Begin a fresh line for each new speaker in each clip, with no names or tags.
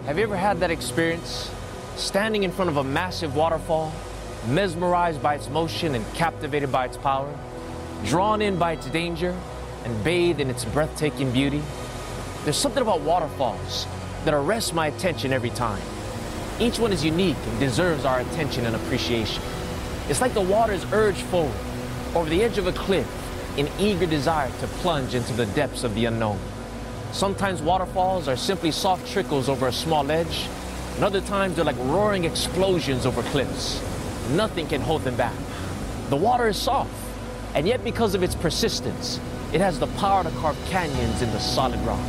Have you ever had that experience? Standing in front of a massive waterfall, mesmerized by its motion and captivated by its power, drawn in by its danger and bathed in its breathtaking beauty? There's something about waterfalls that arrests my attention every time. Each one is unique and deserves our attention and appreciation. It's like the water's urge forward, over the edge of a cliff, in eager desire to plunge into the depths of the unknown. Sometimes waterfalls are simply soft trickles over a small ledge, and other times they're like roaring explosions over cliffs. Nothing can hold them back. The water is soft, and yet because of its persistence, it has the power to carve canyons into solid rock.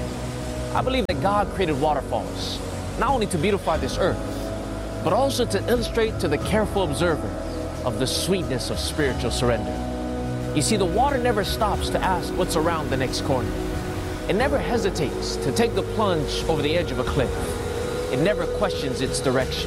I believe that God created waterfalls, not only to beautify this earth, but also to illustrate to the careful observer of the sweetness of spiritual surrender. You see, the water never stops to ask what's around the next corner. It never hesitates to take the plunge over the edge of a cliff. It never questions its direction.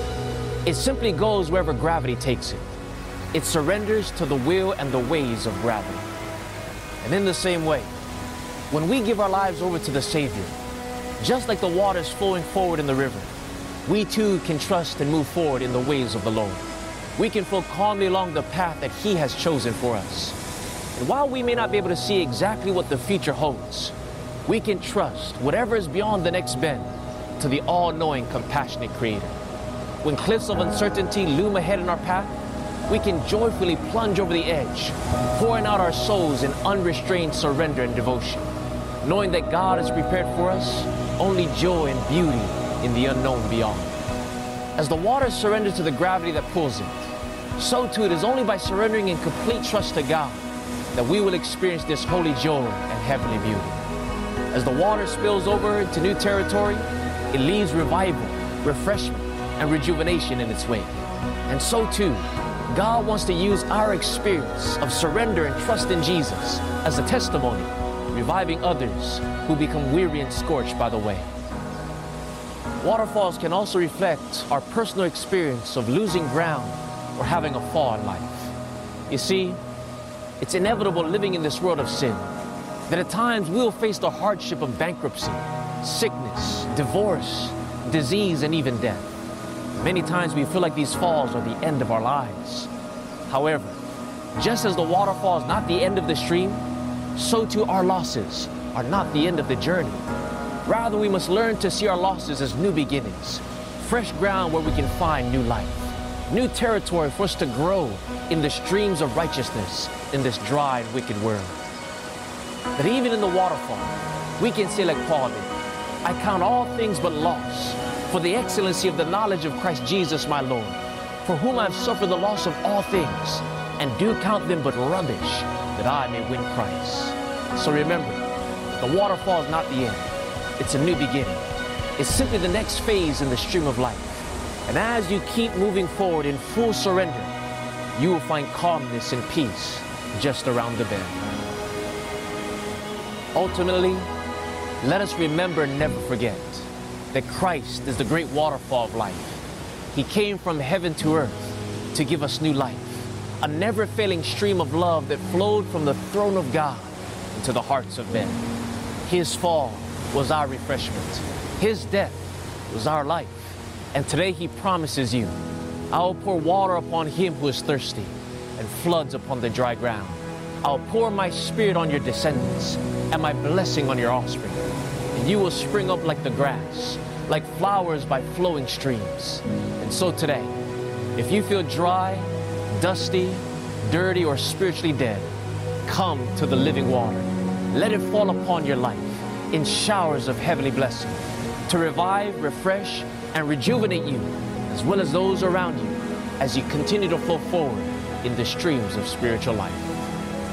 It simply goes wherever gravity takes it. It surrenders to the will and the ways of gravity. And in the same way, when we give our lives over to the Savior, just like the waters flowing forward in the river, we too can trust and move forward in the ways of the Lord. We can flow calmly along the path that He has chosen for us. And while we may not be able to see exactly what the future holds, we can trust whatever is beyond the next bend to the all-knowing, compassionate Creator. When cliffs of uncertainty loom ahead in our path, we can joyfully plunge over the edge, pouring out our souls in unrestrained surrender and devotion, knowing that God has prepared for us only joy and beauty in the unknown beyond. As the water surrenders to the gravity that pulls it, so too it is only by surrendering in complete trust to God that we will experience this holy joy and heavenly beauty. As the water spills over into new territory, it leaves revival, refreshment, and rejuvenation in its wake. And so too, God wants to use our experience of surrender and trust in Jesus as a testimony, reviving others who become weary and scorched by the way. Waterfalls can also reflect our personal experience of losing ground or having a fall in life. You see, it's inevitable living in this world of sin that at times we'll face the hardship of bankruptcy, sickness, divorce, disease, and even death. Many times we feel like these falls are the end of our lives. However, just as the waterfall is not the end of the stream, so too our losses are not the end of the journey. Rather, we must learn to see our losses as new beginnings, fresh ground where we can find new life, new territory for us to grow in the streams of righteousness in this dry and wicked world. That even in the waterfall, we can say like Paul did, I count all things but loss for the excellency of the knowledge of Christ Jesus my Lord, for whom I have suffered the loss of all things, and do count them but rubbish, that I may win Christ. So remember, the waterfall is not the end. It's a new beginning. It's simply the next phase in the stream of life. And as you keep moving forward in full surrender, you will find calmness and peace just around the bend. Ultimately, let us remember and never forget that Christ is the great waterfall of life. He came from heaven to earth to give us new life, a never-failing stream of love that flowed from the throne of God into the hearts of men. His fall was our refreshment. His death was our life. And today He promises you, I will pour water upon him who is thirsty and floods upon the dry ground. I'll pour my Spirit on your descendants and my blessing on your offspring. And you will spring up like the grass, like flowers by flowing streams. And so today, if you feel dry, dusty, dirty, or spiritually dead, come to the living water. Let it fall upon your life in showers of heavenly blessing to revive, refresh, and rejuvenate you, as well as those around you, as you continue to flow forward in the streams of spiritual life.